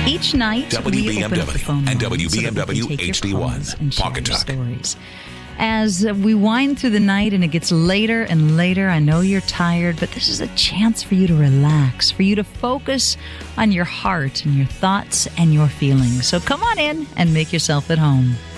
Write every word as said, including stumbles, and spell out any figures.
Each night, we open up the phone and line W B M W so that we can take your H D one. calls and share Pocket your Talk. stories. As we wind through the night and it gets later and later, I know you're tired, but this is a chance for you to relax, for you to focus on your heart and your thoughts and your feelings. So come on in and make yourself at home.